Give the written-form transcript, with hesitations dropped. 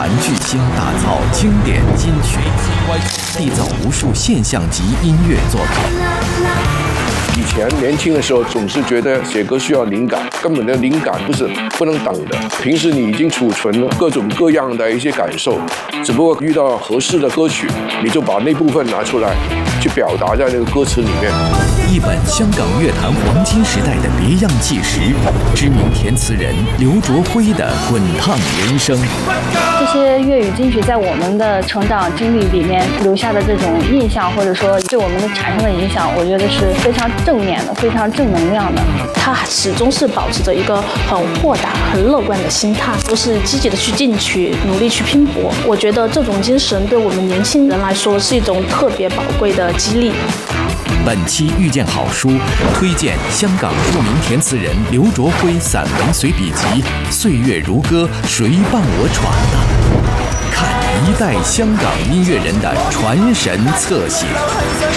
巨星打造经典金曲，缔造无数现象级音乐作品。 以前年轻的时候总是觉得写歌需要灵感，根本的灵感不能等的。平时你已经储存了各种各样的一些感受，只不过遇到合适的歌曲，你就把那部分拿出来，去表达在那个歌词里面。 一本香港乐坛黄金时代的别样纪实，知名填词人刘卓辉的滚烫人生。 这些粤语金曲在我们的成长经历里面留下的这种印象，或者说对我们的产生的影响，我觉得是非常正面的，非常正能量的。 他始终是保持着一个很豁达、很乐观的心态，都是积极的去进取，努力去拼搏。我觉得这种精神对我们年轻人来说是一种特别宝贵的激励。 本期遇见好书推荐香港著名填词人刘卓辉散文随笔集《岁月如歌》，谁伴我闯的？看一代香港音乐人的传神侧写。